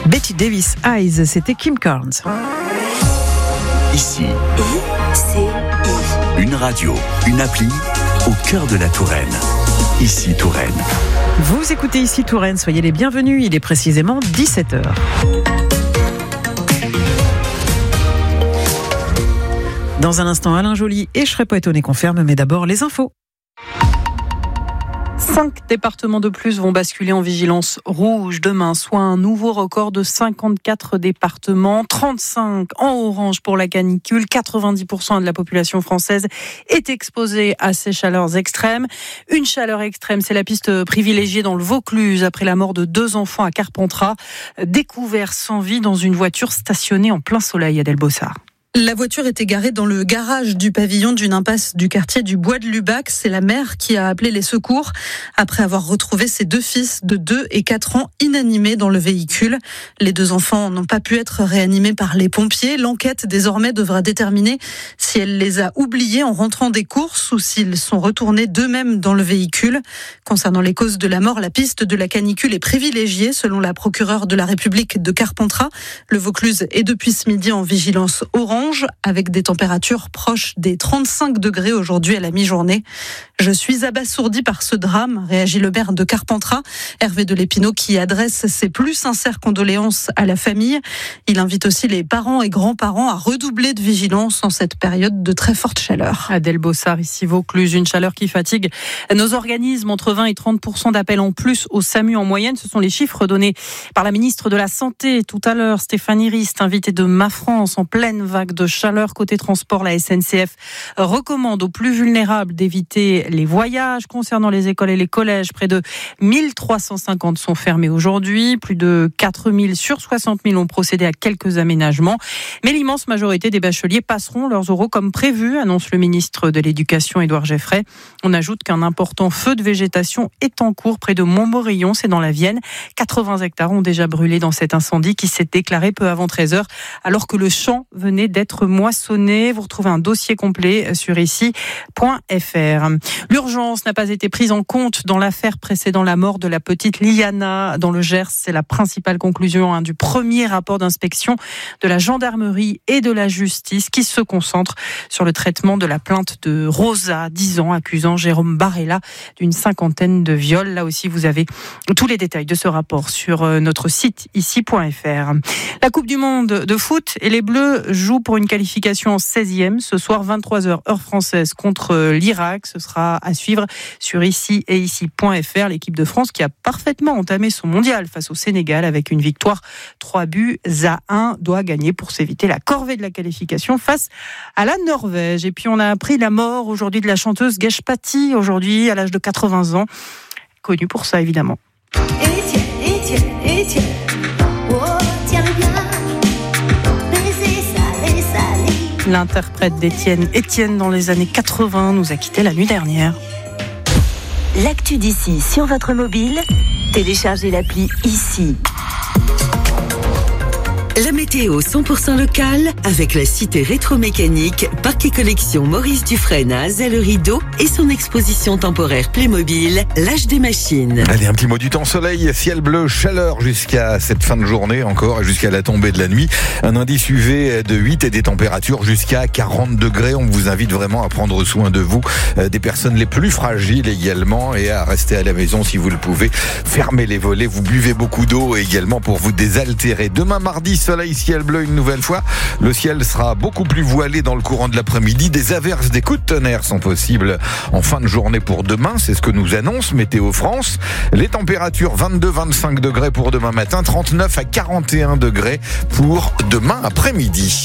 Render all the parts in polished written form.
Betty Davis Eyes, c'était Kim Carnes. Ici, une radio, une appli au cœur de la Touraine. Ici Touraine. Vous écoutez Ici Touraine, soyez les bienvenus, il est précisément 17h. Dans un instant, Alain Joly et je serais pas étonné qu'on ferme, mais d'abord les infos. 5 départements de plus vont basculer en vigilance rouge demain, soit un nouveau record de 54 départements, 35 en orange pour la canicule. 90% de la population française est exposée à ces chaleurs extrêmes. Une chaleur extrême, c'est la piste privilégiée dans le Vaucluse après la mort de 2 enfants à Carpentras, découverts sans vie dans une voiture stationnée en plein soleil à Delbossard. La voiture était garée dans le garage du pavillon d'une impasse du quartier du Bois de Lubac. C'est la mère qui a appelé les secours après avoir retrouvé ses 2 fils de 2 et 4 ans inanimés dans le véhicule. Les 2 enfants n'ont pas pu être réanimés par les pompiers. L'enquête désormais devra déterminer si elle les a oubliés en rentrant des courses ou s'ils sont retournés d'eux-mêmes dans le véhicule. Concernant les causes de la mort, la piste de la canicule est privilégiée selon la procureure de la République de Carpentras. Le Vaucluse est depuis ce midi en vigilance orange, avec des températures proches des 35 degrés aujourd'hui à la mi-journée. Je suis abasourdi par ce drame, réagit le maire de Carpentras, Hervé Delépinot, qui adresse ses plus sincères condoléances à la famille. Il invite aussi les parents et grands-parents à redoubler de vigilance en cette période de très forte chaleur. À Delbossard, ici Vaucluse, une chaleur qui fatigue nos organismes. Entre 20 et 30% d'appels en plus au SAMU en moyenne. Ce sont les chiffres donnés par la ministre de la Santé tout à l'heure, Stéphanie Rist, invitée de Ma France en pleine vague de chaleur. Côté transport, la SNCF recommande aux plus vulnérables d'éviter les voyages. Concernant les écoles et les collèges, près de 1350 sont fermés aujourd'hui. Plus de 4000 sur 60 000 ont procédé à quelques aménagements. Mais l'immense majorité des bacheliers passeront leurs oraux comme prévu, annonce le ministre de l'Éducation, Édouard Geffray. On ajoute qu'un important feu de végétation est en cours près de Montmorillon, c'est dans la Vienne. 80 hectares ont déjà brûlé dans cet incendie qui s'est déclaré peu avant 13h, alors que le champ venait d'être moissonné. Vous retrouvez un dossier complet sur ici.fr. L'urgence n'a pas été prise en compte dans l'affaire précédant la mort de la petite Liana dans le Gers. C'est la principale conclusion du premier rapport d'inspection de la gendarmerie et de la justice qui se concentre sur le traitement de la plainte de Rosa, 10 ans, accusant Jérôme Barella d'une 50aine de viols. Là aussi, vous avez tous les détails de ce rapport sur notre site ici.fr. La Coupe du Monde de foot et les Bleus jouent pour une qualification en 16e. Ce soir, 23h, heure française, contre l'Irak. Ce sera à suivre sur ici et ici.fr. L'équipe de France qui a parfaitement entamé son mondial face au Sénégal avec une victoire 3-1 doit gagner pour s'éviter la corvée de la qualification face à la Norvège. Et puis on a appris la mort aujourd'hui de la chanteuse Gesh Patti, aujourd'hui à l'âge de 80 ans. Connue pour ça évidemment. Etienne. Oh, tiens bien. L'interprète d'Étienne dans les années 80 nous a quittés la nuit dernière. L'actu d'ici sur votre mobile, téléchargez l'appli Ici. La météo 100% locale avec la cité rétro-mécanique, parc et collection Maurice Dufresne à Azay-le-Rideau et son exposition temporaire Playmobil, l'âge des machines. Allez, un petit mot du temps, soleil, ciel bleu, chaleur jusqu'à cette fin de journée encore et jusqu'à la tombée de la nuit. Un indice UV de 8 et des températures jusqu'à 40 degrés. On vous invite vraiment à prendre soin de vous, des personnes les plus fragiles également, et à rester à la maison si vous le pouvez. Fermez les volets, vous buvez beaucoup d'eau également pour vous désaltérer. Demain mardi, soleil, ciel bleu une nouvelle fois. Le ciel sera beaucoup plus voilé dans le courant de l'après-midi. Des averses, des coups de tonnerre sont possibles en fin de journée pour demain. C'est ce que nous annonce Météo France. Les températures 22-25 degrés pour demain matin, 39 à 41 degrés pour demain après-midi.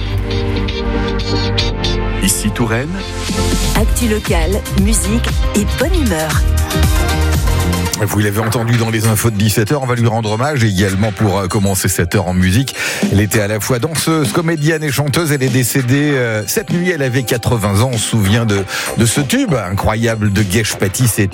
Ici Touraine. Actu locale, musique et bonne humeur. Vous l'avez entendu dans les infos de 17h, on va lui rendre hommage également pour commencer cette heure en musique. Elle était à la fois danseuse, comédienne et chanteuse. Elle est décédée cette nuit, elle avait 80 ans. On se souvient de ce tube incroyable de Gesh Patti. C'était